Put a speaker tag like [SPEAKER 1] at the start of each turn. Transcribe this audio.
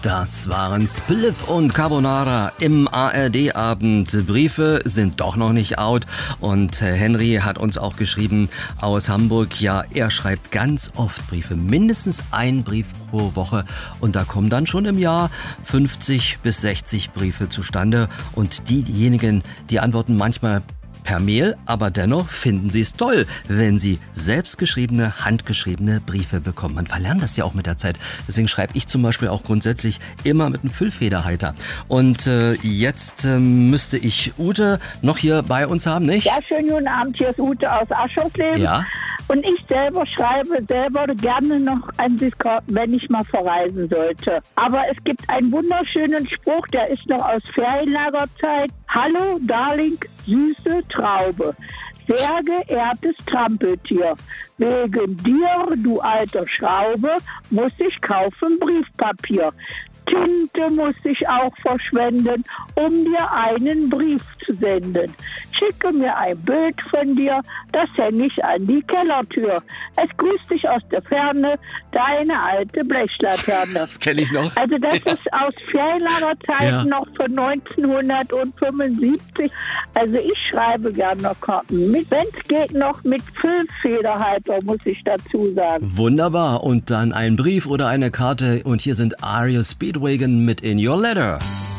[SPEAKER 1] Das waren Spliff und Carbonara im ARD-Abend. Briefe sind doch noch nicht out. Und Henry hat uns auch geschrieben aus Hamburg, ja, er schreibt ganz oft Briefe. Mindestens ein Brief pro Woche. Und da kommen dann schon im Jahr 50 bis 60 Briefe zustande. Und diejenigen, die antworten manchmal per Mail, aber dennoch finden Sie es toll, wenn Sie selbstgeschriebene, handgeschriebene Briefe bekommen. Man verlernt das ja auch mit der Zeit. Deswegen schreibe ich zum Beispiel auch grundsätzlich immer mit einem Füllfederhalter. Und jetzt müsste ich Ute noch hier bei uns haben, nicht?
[SPEAKER 2] Ja, schönen guten Abend. Hier ist Ute aus Aschersleben.
[SPEAKER 1] Ja.
[SPEAKER 2] Und ich selber schreibe gerne noch ein Discord, wenn ich mal verreisen sollte. Aber es gibt einen wunderschönen Spruch, der ist noch aus Ferienlagerzeit. Hallo, Darling, süße Traube. Sehr geehrtes Trampeltier, wegen dir, du alte Schraube, muss ich kaufen Briefpapier. Tinte muss ich auch verschwenden, um dir einen Brief zu senden. Schicke mir ein Bild von dir, das hänge ich an die Kellertür. Es grüßt dich aus der Ferne, deine alte Blechlaterne.
[SPEAKER 1] Das kenne ich noch.
[SPEAKER 2] Also das ist aus Ferienlagerzeiten noch von 1975. Also ich schreibe gerne noch Karten. Wenn es geht, noch mit Füllfederhalter, muss ich dazu sagen.
[SPEAKER 1] Wunderbar. Und dann ein Brief oder eine Karte. Und hier sind Aria Speedwagon mit In Your Letter.